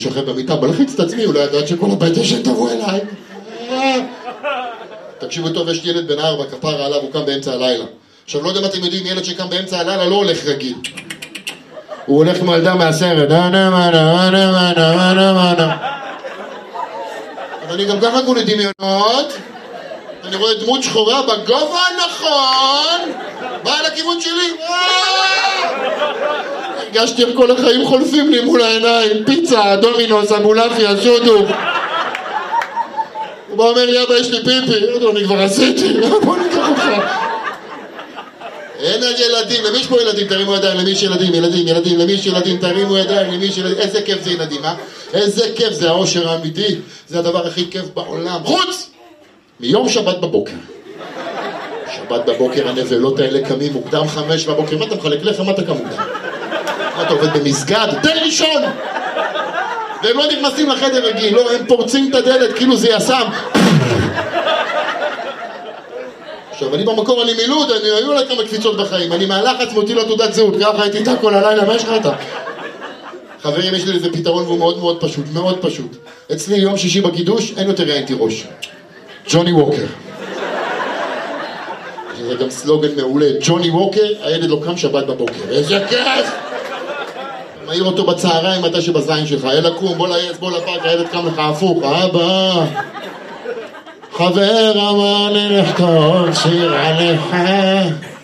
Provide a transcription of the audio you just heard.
שוכב במיטה, מלחיץ את עצמי, הוא לא ידעת שכל הבית ישן תבוא אליי. תקשיבו טוב, יש ילד בן 4, כפרה עליו, הוא קם באמצע הלילה. עכשיו, לא יודע אם אתם יודעים, ילד שקם באמצע הלילה לא הולך רגיל. הוא הולך כמו ילדה מהסרט. אבל אני גם ככה כולי דמיונות. אני רואה דמות שחורה בגובה הנכון, באה לכיוון שלי. הרגשתי איך כל החיים חולפים לי מול העיניים. פיצה, דומינוס, אבולעפיה, שודו. הוא בא אומר לי, אבא, יש לי פיפי. אני כבר עשיתי, בוא ניקח אותך. אין על ילדים, למי יש פה ילדים? תרימו ידיים, למי יש ילדים, ילדים, למי יש ילדים, תרימו ידיים, למי יש ילדים. איזה כיף זה ילדים, אה? איזה כיף, זה האושר האמיתי. זה הדבר הכי כיף בעולם. חוץ! מיום שבת בבוקר. שבת בבוקר הנבלות האלה קמים מוקדם 5 בבוקר. מה אתה מחלק לחם? מה אתה קם מוקדם? מה אתה עובד במסגד? תן לישון! והם לא נכנסים לחדר רגיל, לא, הם פורצים את הדלת כאילו זה יסם. עכשיו, אני במקור, אני מילוד, היו לה כמה קפיצות בחיים. אני מהלחץ מוציא לו תעודת זהות, ככה הייתי איתה כל הלילה, מה יש לך איתה? חברים, יש לי איזה פתרון והוא מאוד מאוד פשוט, מאוד פשוט. אצלי יום שישי בקידוש, אין יותר ראיינתי ראש. ג'וני ווקר. זה גם סלוגן מעולה. ג'וני ווקר, הילד לא קם שבת בבוקר. איזה כיף! מעיר אותו בצהריים, מתי שבזין שלך. אלה קום, בוא לעץ, בוא לפארק, הילד קם לך הפוך. אבא! חבר אמר לי לכתוב שיר עליך